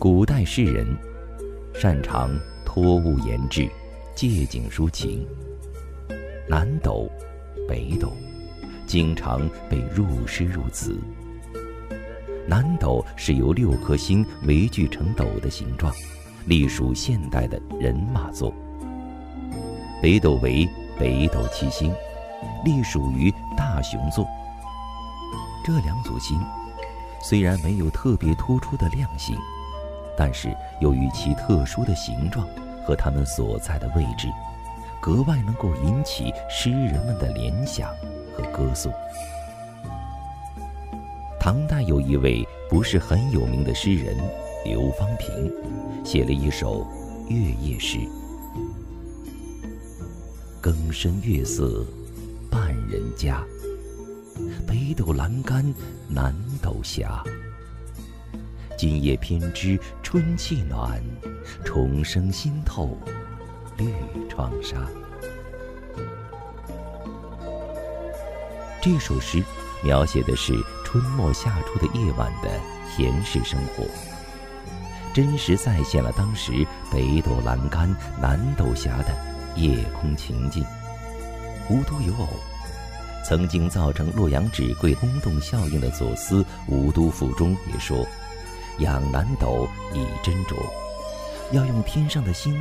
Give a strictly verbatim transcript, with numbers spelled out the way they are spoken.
古代诗人擅长托物言志，借景抒情。南斗、北斗经常被入诗入词。南斗是由六颗星围聚成斗的形状，隶属现代的人马座。北斗为北斗七星，隶属于大熊座。这两组星虽然没有特别突出的亮星，但是由于其特殊的形状和它们所在的位置，格外能够引起诗人们的联想和歌颂。唐代有一位不是很有名的诗人刘方平，写了一首月夜诗：更深月色半人家，北斗阑干南斗斜。今夜偏知春气暖，重生心透绿窗纱。这首诗描写的是春末夏初的夜晚的闲适生活，真实再现了当时北斗阑干南斗斜的夜空情境。无独有偶，曾经造成洛阳纸贵轰动效应的左思《吴都赋》中也说：仰南斗以斟酌，要用天上的星